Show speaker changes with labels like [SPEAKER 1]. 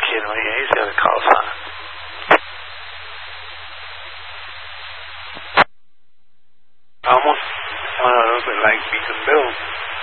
[SPEAKER 1] kidding me. He's got a call sign. Almost one of those that like beat the bill.